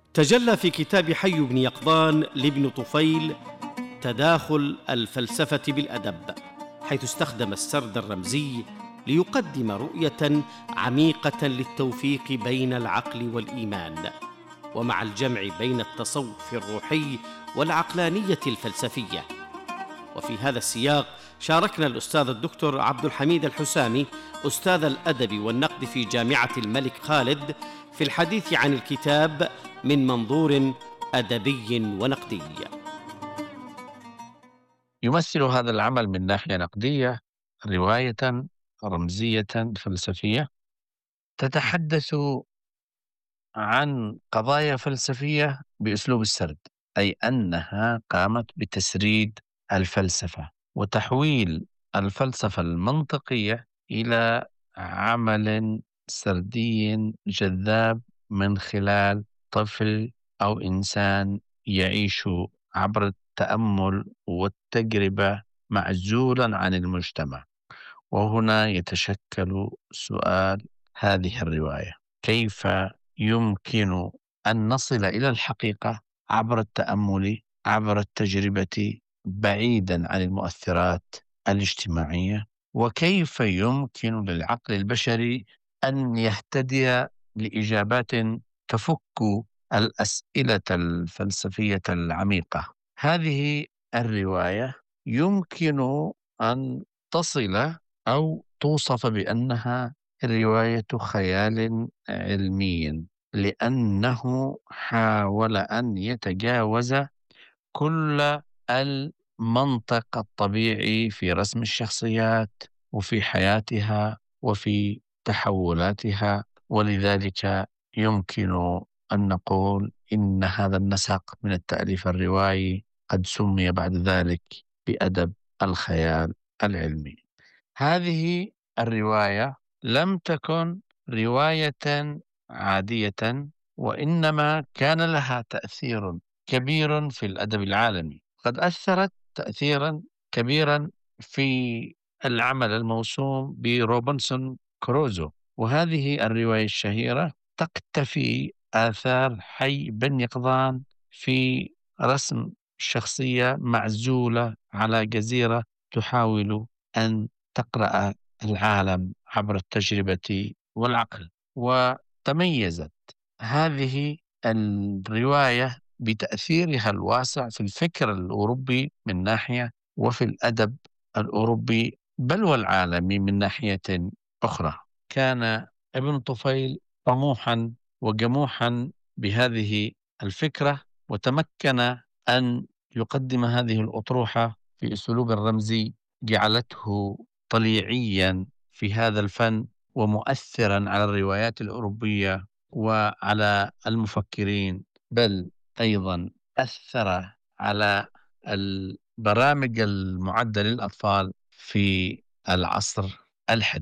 تجلى في كتاب حي بن يقظان لابن طفيل تداخل الفلسفة بالأدب، حيث استخدم السرد الرمزي ليقدم رؤية عميقة للتوفيق بين العقل والإيمان، ومع الجمع بين التصوف الروحي والعقلانية الفلسفية. وفي هذا السياق شاركنا الأستاذ الدكتور عبد الحميد الحسامي أستاذ الأدب والنقد في جامعة الملك خالد في الحديث عن الكتاب من منظور أدبي ونقدي. يمثل هذا العمل من ناحية نقدية رواية رمزية فلسفية تتحدث عن قضايا فلسفية بأسلوب السرد، أي أنها قامت بتسريد الفلسفة وتحويل الفلسفة المنطقية إلى عمل سردي جذاب من خلال طفل أو إنسان يعيش عبر التأمل والتجربة معزولا عن المجتمع. وهنا يتشكل سؤال هذه الرواية: كيف يمكن أن نصل إلى الحقيقة عبر التأمل، عبر التجربة، بعيدا عن المؤثرات الاجتماعية؟ وكيف يمكن للعقل البشري أن يهتدي لإجابات تفك الأسئلة الفلسفية العميقة؟ هذه الرواية يمكن أن تصل أو توصف بأنها رواية خيال علمي، لأنه حاول أن يتجاوز كل المنطق الطبيعي في رسم الشخصيات وفي حياتها وفي تحولاتها. ولذلك يمكن أن نقول إن هذا النسق من التأليف الروائي قد سمي بعد ذلك بأدب الخيال العلمي. هذه الرواية لم تكن رواية عادية، وإنما كان لها تأثير كبير في الأدب العالمي. قد أثرت تأثيرا كبيرا في العمل الموسوم بروبنسون كروزو، وهذه الرواية الشهيرة تقتفي آثار حي بن يقظان في رسم شخصية معزولة على جزيرة تحاول أن تقرأ العالم عبر التجربة والعقل. وتميزت هذه الرواية بتأثيرها الواسع في الفكر الأوروبي من ناحية، وفي الأدب الأوروبي بل والعالمي من ناحية أخرى. كان ابن طفيل طموحا وجموحا بهذه الفكرة، وتمكن أن يقدم هذه الأطروحة في أسلوب رمزي جعلته طليعيا في هذا الفن ومؤثرا على الروايات الأوروبية وعلى المفكرين، بل أيضا أثر على البرامج المعدة للأطفال في العصر الحديث.